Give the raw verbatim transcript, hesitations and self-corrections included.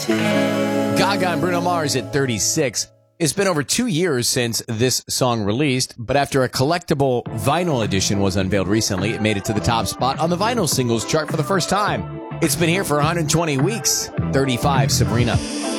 Gaga and Bruno Mars at thirty-six. It's been over two years since this song released, but after a collectible vinyl edition was unveiled recently, it made it to the top spot on the vinyl singles chart for the first time. It's been here for one hundred twenty weeks. thirty-five, Sabrina.